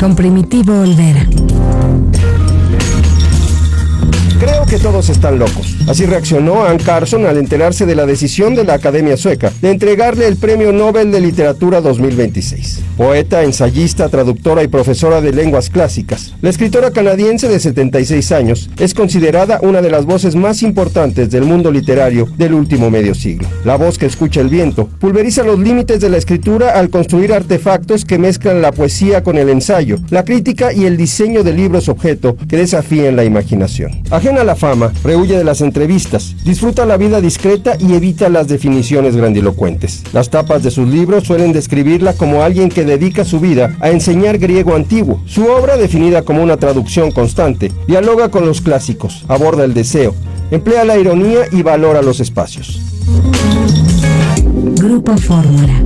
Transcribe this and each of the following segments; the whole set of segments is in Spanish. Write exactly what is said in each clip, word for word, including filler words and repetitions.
con Primitivo Olvera. Creo que todos están locos. Así reaccionó Anne Carson al enterarse de la decisión de la Academia Sueca de entregarle el Premio Nobel de Literatura dos mil veintiséis. Poeta, ensayista, traductora y profesora de lenguas clásicas, la escritora canadiense de setenta y seis años es considerada una de las voces más importantes del mundo literario del último medio siglo. La voz que escucha el viento pulveriza los límites de la escritura al construir artefactos que mezclan la poesía con el ensayo, la crítica y el diseño de libros objeto que desafían la imaginación. Ajena a la fama, rehuye de las entrevistas, disfruta la vida discreta y evita las definiciones grandilocuentes. Las tapas de sus libros suelen describirla como alguien que dedica su vida a enseñar griego antiguo. Su obra, definida como una traducción constante, dialoga con los clásicos, aborda el deseo, emplea la ironía y valora los espacios. Grupo Fórmula.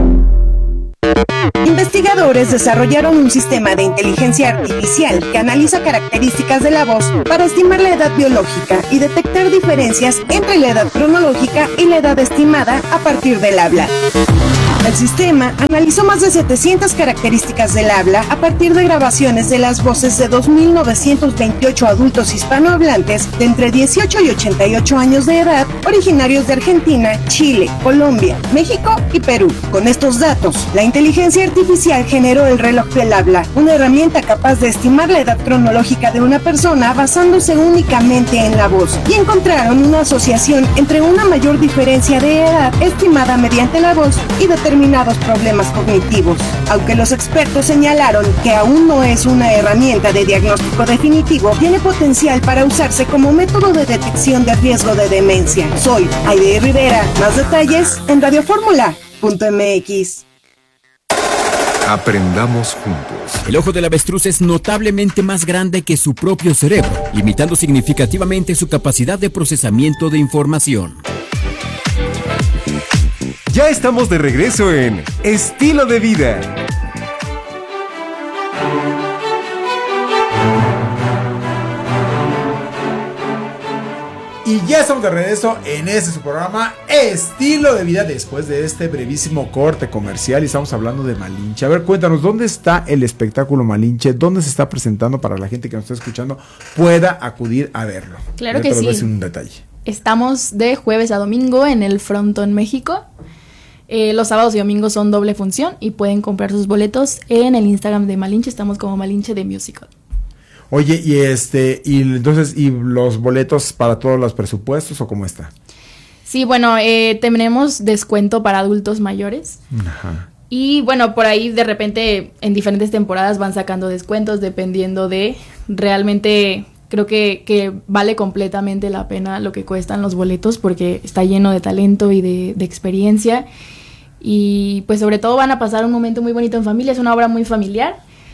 Investigadores desarrollaron un sistema de inteligencia artificial que analiza características de la voz para estimar la edad biológica y detectar diferencias entre la edad cronológica y la edad estimada a partir del habla. El sistema analizó más de setecientas características del habla a partir de grabaciones de las voces de dos mil novecientos veintiocho adultos hispanohablantes de entre dieciocho y ochenta y ocho años de edad, originarios de Argentina, Chile, Colombia, México y Perú. Con estos datos, la inteligencia artificial generó el reloj del habla, una herramienta capaz de estimar la edad cronológica de una persona basándose únicamente en la voz, y encontraron una asociación entre una mayor diferencia de edad estimada mediante la voz y determinados problemas cognitivos. Aunque los expertos señalaron que aún no es una herramienta de diagnóstico definitivo, tiene potencial para usarse como método de detección de riesgo de demencia. Soy Aide Rivera. Más detalles en radio fórmula punto m x. Aprendamos juntos. El ojo del avestruz es notablemente más grande que su propio cerebro, limitando significativamente su capacidad de procesamiento de información. Ya estamos de regreso en Estilo de Vida. Y ya estamos de regreso en este su programa Estilo de Vida, después de este brevísimo corte comercial, y estamos hablando de Malinche. A ver, cuéntanos, ¿dónde está el espectáculo Malinche? ¿Dónde se está presentando para la gente que nos está escuchando pueda acudir a verlo? Claro que sí. Un detalle. Estamos de jueves a domingo en el Frontón México. Eh, los sábados y domingos son doble función y pueden comprar sus boletos en el Instagram de Malinche. Estamos como Malinche de Musical. Oye, y este, y entonces, ¿y los boletos para todos los presupuestos o cómo está? Sí, bueno, eh, tenemos descuento para adultos mayores. Ajá. Y bueno, por ahí de repente en diferentes temporadas van sacando descuentos dependiendo de realmente. Creo que, que vale completamente la pena lo que cuestan los boletos porque está lleno de talento y de, de experiencia. Y pues sobre todo van a pasar un momento muy bonito en familia. Es una obra muy familiar.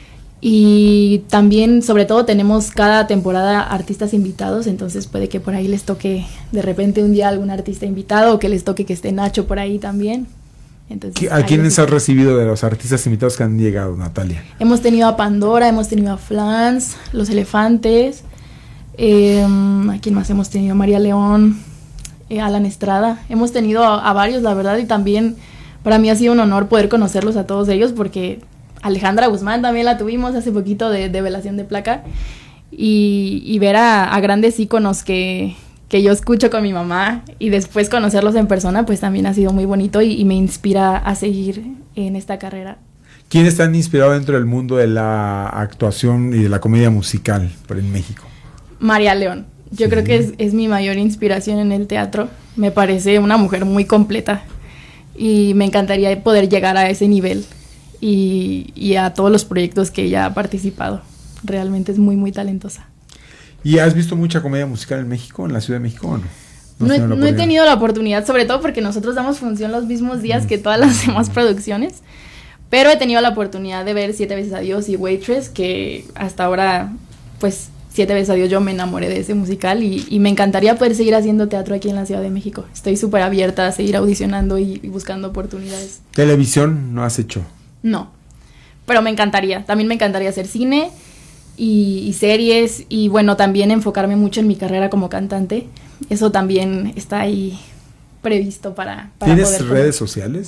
Y también sobre todo tenemos cada temporada artistas invitados. Entonces puede que por ahí les toque de repente un día algún artista invitado, o que les toque que esté Nacho por ahí también. Entonces, ¿a quiénes has recibido de los artistas invitados que han llegado, Natalia? Hemos tenido a Pandora, hemos tenido a Flans, Los Elefantes. Eh, ¿A quién más hemos tenido? María León, eh, Alan Estrada. Hemos tenido a, a varios, la verdad, y también para mí ha sido un honor poder conocerlos a todos ellos, porque Alejandra Guzmán también la tuvimos hace poquito de, de Velación de Placa, y, y ver a, a grandes íconos que, que yo escucho con mi mamá y después conocerlos en persona, pues también ha sido muy bonito y, y me inspira a seguir en esta carrera. ¿Quiénes te han inspirado dentro del mundo de la actuación y de la comedia musical en México? María León, yo sí. creo que es, es mi mayor inspiración en el teatro. Me parece una mujer muy completa y me encantaría poder llegar a ese nivel y, y a todos los proyectos que ella ha participado. Realmente es muy, muy talentosa. ¿Y has visto mucha comedia musical en México, en la Ciudad de México o no? No, no, he, no he tenido la oportunidad, sobre todo porque nosotros damos función los mismos días mm. que todas las demás producciones, pero he tenido la oportunidad de ver Siete veces Adiós y Waitress, que hasta ahora, pues... Siete veces Adiós, yo me enamoré de ese musical y, y me encantaría poder seguir haciendo teatro aquí en la Ciudad de México. Estoy súper abierta a seguir audicionando y, y buscando oportunidades. ¿Televisión no has hecho? No, pero me encantaría. También me encantaría hacer cine y, y series y bueno, también enfocarme mucho en mi carrera como cantante. Eso también está ahí previsto para, para ¿Tienes poder redes sociales?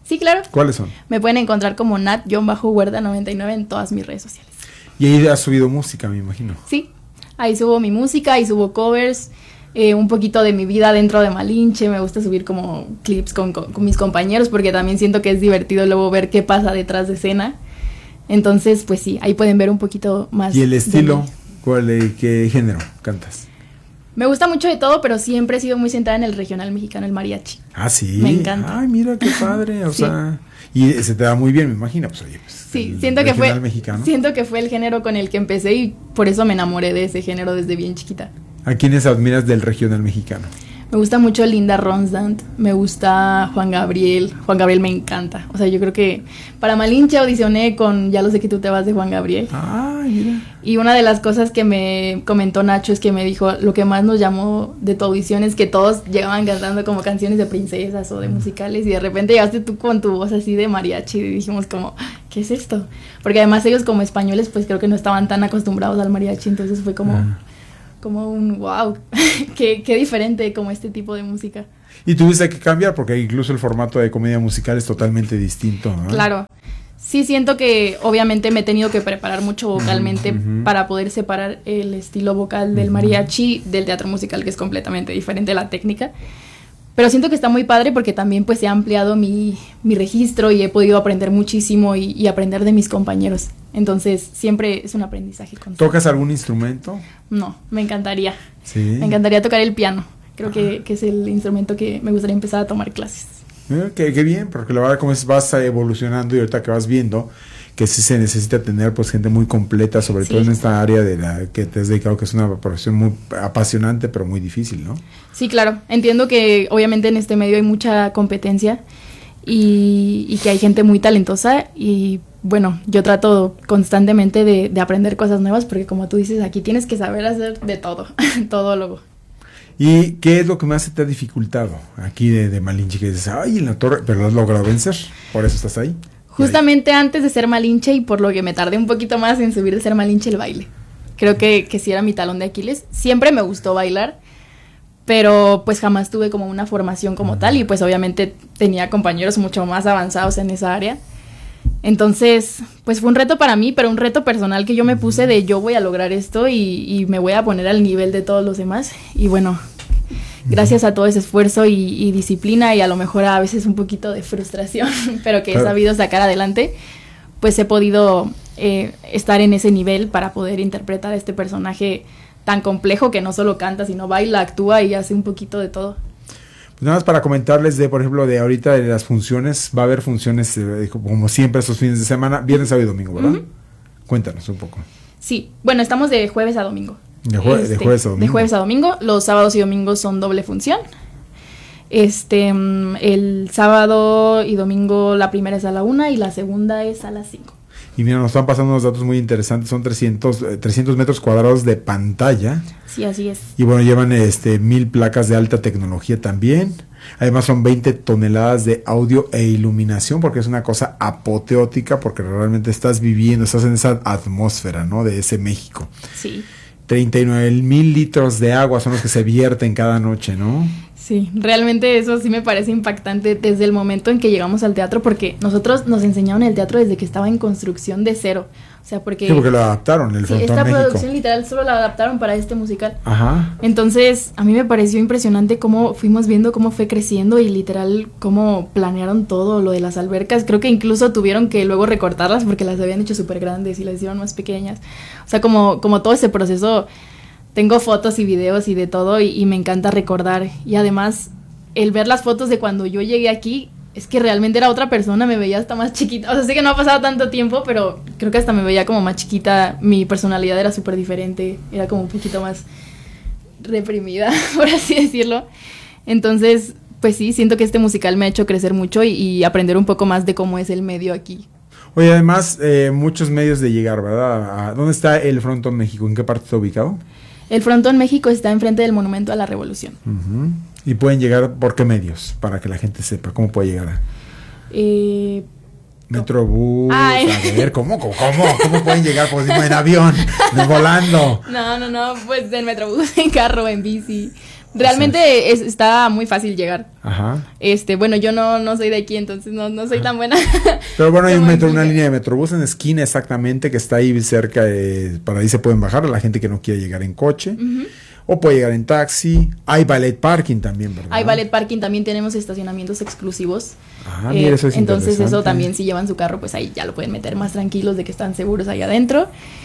Sí, claro. ¿Cuáles son? Me pueden encontrar como Nat-Huerta noventa y nueve en todas mis redes sociales. Y ahí has subido música, me imagino. Sí, ahí subo mi música, ahí subo covers, eh, un poquito de mi vida dentro de Malinche. Me gusta subir como clips con, con, con mis compañeros porque también siento que es divertido luego ver qué pasa detrás de escena. Entonces, pues sí, ahí pueden ver un poquito más. ¿Y el estilo? de mí. ¿Cuál, qué género cantas? Me gusta mucho de todo, pero siempre he sido muy centrada en el regional mexicano, el mariachi. Ah, sí. Me encanta. Ay, mira qué padre. O Sí. sea, y se te da muy bien, me imagino. Pues, oye, pues, Sí, el siento que fue regional mexicano. siento que fue el género con el que empecé y por eso me enamoré de ese género desde bien chiquita. ¿A quiénes admiras del regional mexicano? Me gusta mucho Linda Ronstadt, me gusta Juan Gabriel. Juan Gabriel me encanta. O sea, yo creo que para Malinche audicioné con Ya lo sé que tú te vas de Juan Gabriel. Ay, mira. Y una de las cosas que me comentó Nacho es que me dijo, lo que más nos llamó de tu audición es que todos llegaban cantando como canciones de princesas o de musicales y de repente llegaste tú con tu voz así de mariachi y dijimos como, ¿qué es esto? Porque además ellos como españoles pues creo que no estaban tan acostumbrados al mariachi, entonces fue como, Ah. como un wow, qué, qué diferente como este tipo de música. Y tuviste que cambiar porque incluso el formato de comedia musical es totalmente distinto, ¿no? Claro. Sí siento que obviamente me he tenido que preparar mucho vocalmente Ujú. para poder separar el estilo vocal del mariachi del teatro musical, que es completamente diferente la técnica. Pero siento que está muy padre porque también pues he ampliado mi, mi registro y he podido aprender muchísimo y, y aprender de mis compañeros. Entonces siempre es un aprendizaje constante. ¿Tocas algún instrumento? No, me encantaría. Sí. Me encantaría tocar el piano. Creo que, que es el instrumento que me gustaría empezar a tomar clases. Eh, Qué, qué bien, porque la verdad como es, vas evolucionando y ahorita que vas viendo que sí se necesita tener pues gente muy completa, sobre Sí. todo en esta área de la que te has dedicado, que es una profesión muy apasionante pero muy difícil, ¿no? Sí, claro. Entiendo que obviamente en este medio hay mucha competencia y, y que hay gente muy talentosa y bueno, yo trato constantemente de, de aprender cosas nuevas porque como tú dices, aquí tienes que saber hacer de todo, todólogo. ¿Y qué es lo que más se te ha dificultado aquí de, de Malinche? Que dices, ay, en la torre, pero lo has logrado vencer, por eso estás ahí. Justamente antes de ser Malinche y por lo que me tardé un poquito más en subir de ser Malinche, el baile. Creo que, que sí era mi talón de Aquiles. Siempre me gustó bailar, pero pues jamás tuve como una formación como tal y pues obviamente tenía compañeros mucho más avanzados en esa área. Entonces, pues fue un reto para mí, pero un reto personal que yo me puse de yo voy a lograr esto y, y me voy a poner al nivel de todos los demás. Y bueno, gracias a todo ese esfuerzo y, y disciplina y a lo mejor a veces un poquito de frustración, pero que he Claro. sabido sacar adelante, pues he podido eh, estar en ese nivel para poder interpretar a este personaje tan complejo que no solo canta, sino baila, actúa y hace un poquito de todo. Pues nada más para comentarles de, por ejemplo, de ahorita de las funciones, va a haber funciones eh, como siempre estos fines de semana, viernes, sábado y domingo, ¿verdad? Ujú. Cuéntanos un poco. Sí, bueno, estamos de jueves a domingo. De, jue- de Este, jueves a domingo. De jueves a domingo. Los sábados y domingos son doble función. Este, mm, el sábado y domingo la primera es a la una y la segunda es a las cinco. Y mira, nos están pasando unos datos muy interesantes, son trescientos, eh, trescientos metros cuadrados de pantalla. Sí, así es. Y bueno, llevan este mil placas de alta tecnología también. Además son veinte toneladas de audio e iluminación, porque es una cosa apoteótica, porque realmente estás viviendo, estás en esa atmósfera, ¿no? De ese México. Sí. treinta y nueve mil litros de agua son los que se vierten cada noche, ¿no? Sí, realmente eso sí me parece impactante desde el momento en que llegamos al teatro, porque nosotros nos enseñaron el teatro desde que estaba en construcción de cero. O sea, porque, Sí, porque lo adaptaron, el sí, Frontón esta México. producción literal solo la adaptaron para este musical. Ajá. Entonces, a mí me pareció impresionante cómo fuimos viendo cómo fue creciendo y literal cómo planearon todo lo de las albercas. Creo que incluso tuvieron que luego recortarlas porque las habían hecho súper grandes y las hicieron más pequeñas. O sea, como, como todo ese proceso, tengo fotos y videos y de todo y, y me encanta recordar. Y además, el ver las fotos de cuando yo llegué aquí, es que realmente era otra persona, me veía hasta más chiquita. O sea, sé que no ha pasado tanto tiempo, pero creo que hasta me veía como más chiquita. Mi personalidad era súper diferente, era como un poquito más reprimida, por así decirlo. Entonces, pues sí, siento que este musical me ha hecho crecer mucho y, y aprender un poco más de cómo es el medio aquí. Oye, además, eh, muchos medios de llegar, ¿verdad? ¿A ¿Dónde está el Frontón México? ¿En qué parte está ubicado? El Frontón México está enfrente del Monumento a la Revolución. Uh-huh. ¿Y pueden llegar por qué medios? Para que la gente sepa cómo puede llegar. Eh, Metrobús, Ay. a ver, ¿cómo, cómo, cómo, cómo pueden llegar? Pues digo, en avión, no volando. no, no, no, pues en Metrobús, en carro, en bici. Realmente es, está muy fácil llegar. Ajá. Este, bueno, yo no, no soy de aquí, entonces no, no soy Ajá. tan buena. Pero bueno, hay un Como metro, en una Quique. línea de Metrobús en esquina exactamente que está ahí cerca, de, para ahí se pueden bajar a la gente que no quiere llegar en coche. Ujú. O puede llegar en taxi. Hay ballet parking también, ¿verdad? Hay ballet parking, también tenemos estacionamientos exclusivos. Ah, Eh, mira, eso es entonces eso interesante. también, si llevan su carro, pues ahí ya lo pueden meter más tranquilos de que están seguros ahí adentro.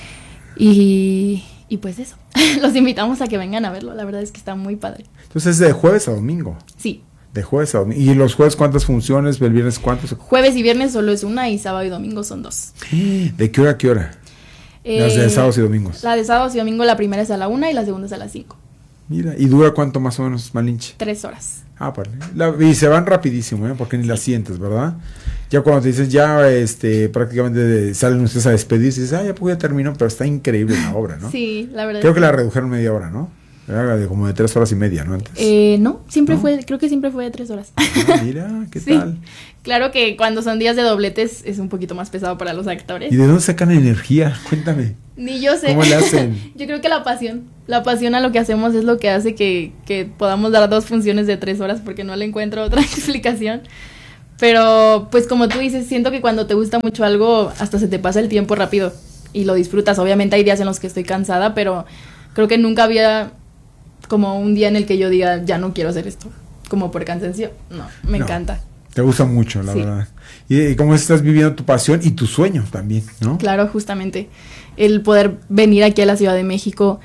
Y, y pues eso, los invitamos a que vengan a verlo, la verdad es que está muy padre. Entonces es de jueves a domingo. Sí, De jueves a domingo. ¿Y los jueves cuántas funciones? ¿El viernes cuántos? jueves y viernes solo es una y sábado y domingo son dos. ¿De qué hora a qué hora? Las de Eh, sábados y domingos. La de sábados y domingo, la primera es a la una y la segunda es a las cinco. Mira, ¿y dura cuánto más o menos, Malinche? Tres horas. Ah, vale. La- y se van rapidísimo, ¿eh? Porque ni la sientes, ¿verdad? Ya cuando te dices, ya este, prácticamente de- salen ustedes a despedirse y dices, ah, ya pues ya terminó, pero está increíble la obra, ¿no? Sí, la verdad. Creo es que la redujeron media hora, ¿no? Era de como de tres horas y media, ¿no? Antes. Eh, no, siempre ¿No? fue, creo que siempre fue de tres horas. Ah, mira, ¿qué Sí. tal? Claro que cuando son días de dobletes es un poquito más pesado para los actores. ¿Y de dónde sacan energía? Cuéntame. Ni yo sé. ¿Cómo le hacen? Yo creo que la pasión. La pasión a lo que hacemos es lo que hace que, que podamos dar dos funciones de tres horas porque no le encuentro otra explicación. Pero pues como tú dices, siento que cuando te gusta mucho algo hasta se te pasa el tiempo rápido y lo disfrutas. Obviamente hay días en los que estoy cansada, pero creo que nunca había como un día en el que yo diga, ya no quiero hacer esto, como por cansancio. No, me No. encanta. Te gusta mucho, la Sí. verdad. Y, y cómo estás viviendo tu pasión y tu sueño también, ¿no? Claro, justamente. El poder venir aquí a la Ciudad de México.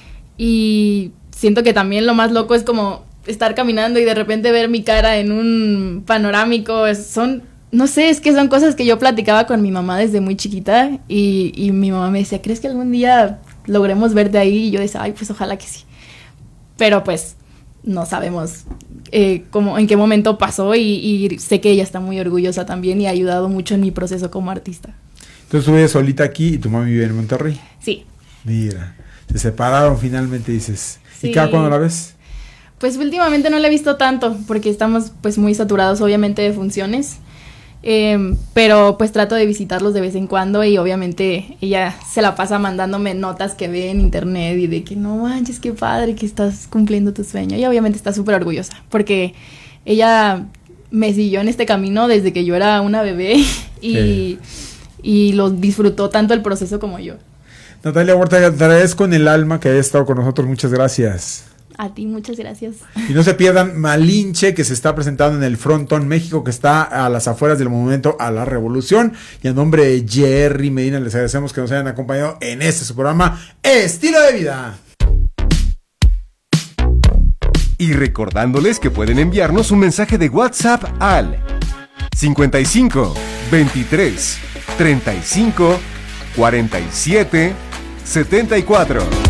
Y siento que también lo más loco es como estar caminando y de repente ver mi cara en un panorámico. Es- Son, no sé, es que son cosas que yo platicaba con mi mamá desde muy chiquita. Y, y mi mamá me decía, ¿crees que algún día logremos verte ahí? Y yo decía, ay, pues ojalá que sí. Pero pues no sabemos eh, cómo, en qué momento pasó y, y sé que ella está muy orgullosa también y ha ayudado mucho en mi proceso como artista. Entonces tú vives solita aquí y tu mamá vive en Monterrey. Sí. Mira, se separaron finalmente, dices. ¿Y Sí. cada cuándo la ves? Pues últimamente no la he visto tanto porque estamos pues muy saturados obviamente de funciones. Eh, pero pues trato de visitarlos de vez en cuando y obviamente ella se la pasa mandándome notas que ve en internet y de que no manches, qué padre que estás cumpliendo tu sueño. Y obviamente está súper orgullosa porque ella me siguió en este camino desde que yo era una bebé y, Sí. y lo disfrutó tanto el proceso como yo. Natalia Huerta, te agradezco en el alma que hayas estado con nosotros. Muchas gracias. A ti, muchas gracias. Y no se pierdan Malinche, que se está presentando en el Frontón México, que está a las afueras del Monumento a la Revolución. Y a nombre de Jerry Medina, les agradecemos que nos hayan acompañado en este su programa Estilo de Vida. Y recordándoles que pueden enviarnos un mensaje de WhatsApp al cincuenta y cinco, veintitrés, treinta y cinco, cuarenta y siete, setenta y cuatro.